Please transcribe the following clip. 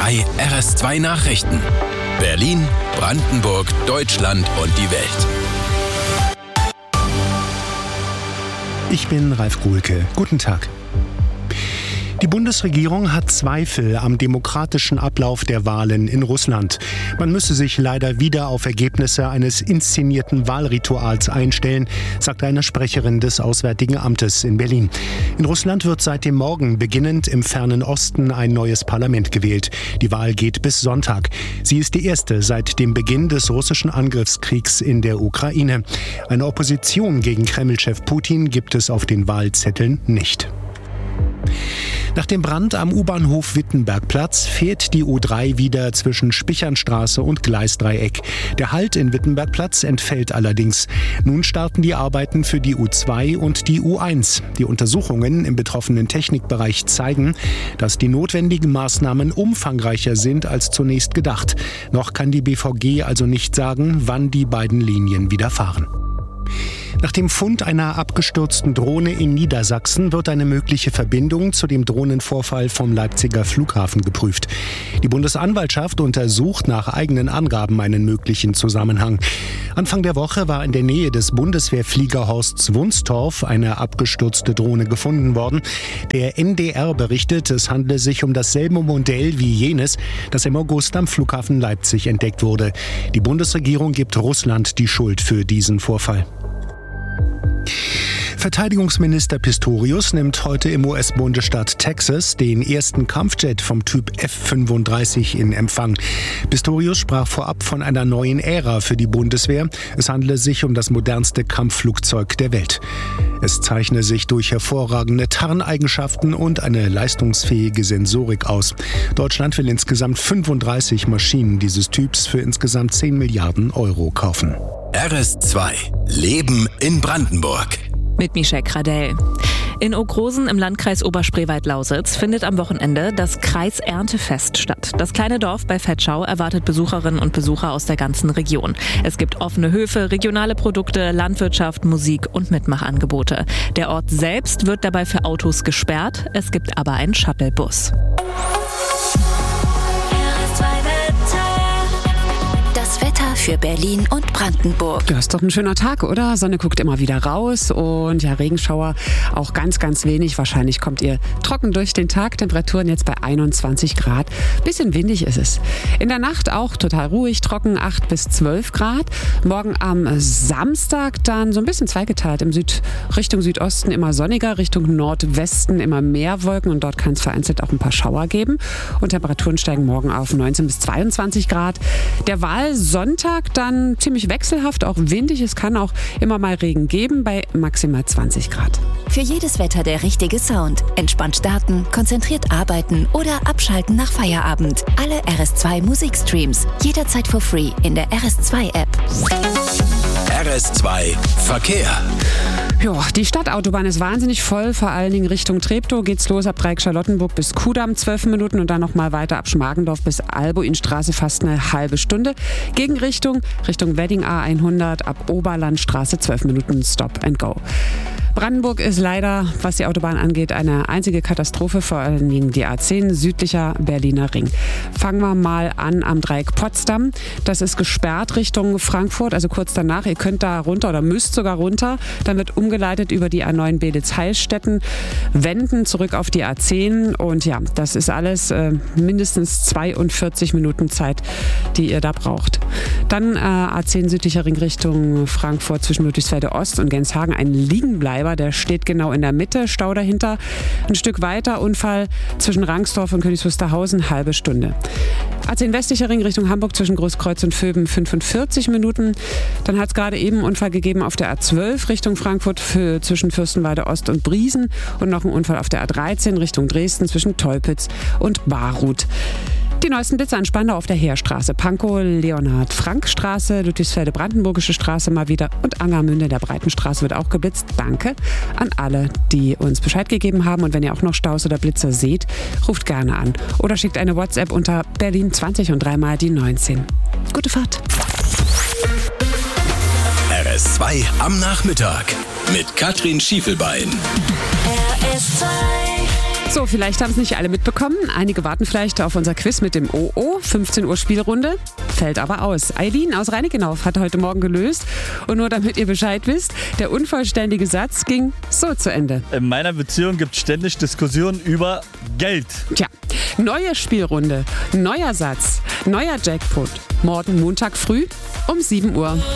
bei RS2 Nachrichten. Berlin, Brandenburg, Deutschland und die Welt. Ich bin Ralf Guhlke. Guten Tag. Die Bundesregierung hat Zweifel am demokratischen Ablauf der Wahlen in Russland. Man müsse sich leider wieder auf Ergebnisse eines inszenierten Wahlrituals einstellen, sagte eine Sprecherin des Auswärtigen Amtes in Berlin. In Russland wird seit dem Morgen beginnend im fernen Osten ein neues Parlament gewählt. Die Wahl geht bis Sonntag. Sie ist die erste seit dem Beginn des russischen Angriffskriegs in der Ukraine. Eine Opposition gegen Kreml-Chef Putin gibt es auf den Wahlzetteln nicht. Nach dem Brand am U-Bahnhof Wittenbergplatz fährt die U3 wieder zwischen Spichernstraße und Gleisdreieck. Der Halt in Wittenbergplatz entfällt allerdings. Nun starten die Arbeiten für die U2 und die U1. Die Untersuchungen im betroffenen Technikbereich zeigen, dass die notwendigen Maßnahmen umfangreicher sind als zunächst gedacht. Noch kann die BVG also nicht sagen, wann die beiden Linien wieder fahren. Nach dem Fund einer abgestürzten Drohne in Niedersachsen wird eine mögliche Verbindung zu dem Drohnenvorfall vom Leipziger Flughafen geprüft. Die Bundesanwaltschaft untersucht nach eigenen Angaben einen möglichen Zusammenhang. Anfang der Woche war in der Nähe des Bundeswehrfliegerhorsts Wunstorf eine abgestürzte Drohne gefunden worden. Der NDR berichtet, es handele sich um dasselbe Modell wie jenes, das im August am Flughafen Leipzig entdeckt wurde. Die Bundesregierung gibt Russland die Schuld für diesen Vorfall. Verteidigungsminister Pistorius nimmt heute im US-Bundesstaat Texas den ersten Kampfjet vom Typ F-35 in Empfang. Pistorius sprach vorab von einer neuen Ära für die Bundeswehr. Es handele sich um das modernste Kampfflugzeug der Welt. Es zeichne sich durch hervorragende Tarneigenschaften und eine leistungsfähige Sensorik aus. Deutschland will insgesamt 35 Maschinen dieses Typs für insgesamt 10 Milliarden Euro kaufen. RS2 Leben in Brandenburg. Mit Michelle Kradell. In Ogrosen im Landkreis Oberspreewald-Lausitz findet am Wochenende das Kreiserntefest statt. Das kleine Dorf bei Vetschau erwartet Besucherinnen und Besucher aus der ganzen Region. Es gibt offene Höfe, regionale Produkte, Landwirtschaft, Musik und Mitmachangebote. Der Ort selbst wird dabei für Autos gesperrt. Es gibt aber einen Shuttlebus. Für Berlin und Brandenburg. Ja, ist doch ein schöner Tag, oder? Sonne guckt immer wieder raus und ja, Regenschauer auch ganz, ganz wenig. Wahrscheinlich kommt ihr trocken durch den Tag. Temperaturen jetzt bei 21 Grad. Bisschen windig ist es. In der Nacht auch total ruhig, trocken 8 bis 12 Grad. Morgen am Samstag dann so ein bisschen zweigeteilt. Richtung Südosten immer sonniger, Richtung Nordwesten immer mehr Wolken und dort kann es vereinzelt auch ein paar Schauer geben. Und Temperaturen steigen morgen auf 19 bis 22 Grad. Der Wahlsonntag dann ziemlich wechselhaft, auch windig. Es kann auch immer mal Regen geben bei maximal 20 Grad. Für jedes Wetter der richtige Sound. Entspannt starten, konzentriert arbeiten oder abschalten nach Feierabend. Alle RS2 Musikstreams. Jederzeit for free in der RS2-App. RS2 Verkehr. Ja, die Stadtautobahn ist wahnsinnig voll, vor allen Dingen Richtung Treptow geht's los ab Dreieck-Charlottenburg bis Kudamm 12 Minuten und dann nochmal weiter ab Schmargendorf bis Albuinstraße fast eine halbe Stunde. Gegenrichtung, Richtung Wedding A100 ab Oberlandstraße 12 Minuten Stop and Go. Brandenburg ist leider, was die Autobahn angeht, eine einzige Katastrophe, vor allen Dingen die A10, südlicher Berliner Ring. Fangen wir mal an am Dreieck Potsdam. Das ist gesperrt Richtung Frankfurt, also kurz danach. Ihr könnt da runter oder müsst sogar runter. Dann wird umgeleitet über die A9 Beelitz-Heilstätten, wenden zurück auf die A10 und ja, das ist alles mindestens 42 Minuten Zeit, die ihr da braucht. Dann A10 südlicher Ring Richtung Frankfurt zwischen Ludwigsfelde Ost und Genshagen, ein Liegenbleiber, der steht genau in der Mitte, Stau dahinter. Ein Stück weiter, Unfall zwischen Rangsdorf und Königs Wusterhausen, halbe Stunde. A10 westlicher Ring Richtung Hamburg zwischen Großkreuz und Vöben 45 Minuten. Dann hat es gerade eben einen Unfall gegeben auf der A12 Richtung Frankfurt zwischen Fürstenwalde Ost und Briesen und noch einen Unfall auf der A13 Richtung Dresden zwischen Teupitz und Baruth. Die neuesten Blitze an Spandau auf der Heerstraße, Pankow, Leonhard-Frank-Straße, Ludwigsfelde-Brandenburgische Straße mal wieder und Angermünde der Breitenstraße wird auch geblitzt. Danke an alle, die uns Bescheid gegeben haben. Und wenn ihr auch noch Staus oder Blitzer seht, ruft gerne an oder schickt eine WhatsApp unter Berlin 20 und 3 mal die 19. Gute Fahrt. RS2 am Nachmittag mit Katrin Schiefelbein. RS2 So, vielleicht haben es nicht alle mitbekommen. Einige warten vielleicht auf unser Quiz mit dem OO. 15 Uhr Spielrunde. Fällt aber aus. Eileen aus Reinickendorf hat heute Morgen gelöst. Und nur damit ihr Bescheid wisst, der unvollständige Satz ging so zu Ende. In meiner Beziehung gibt es ständig Diskussionen über Geld. Tja, neue Spielrunde, neuer Satz, neuer Jackpot. Morgen Montag früh um 7 Uhr.